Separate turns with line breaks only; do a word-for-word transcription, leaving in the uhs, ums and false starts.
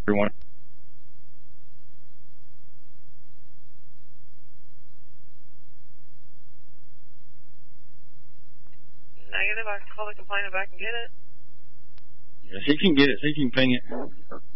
everyone.
Negative. I can call the complainant back and get it.
Yeah, see if you can get it. See if you can ping it.